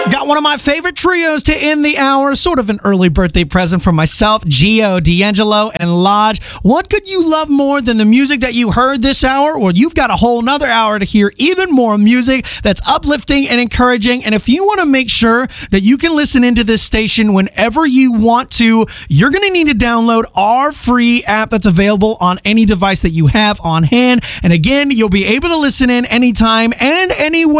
Got one of my favorite trios to end the hour, sort of an early birthday present from myself, Gio, D'Angelo, and Lodge. What could you love more than the music that you heard this hour? Well, you've got a whole nother hour to hear even more music that's uplifting and encouraging. And if you want to make sure that you can listen into this station whenever you want to, you're going to need to download our free app that's available on any device that you have on hand. And again, you'll be able to listen in anytime and anywhere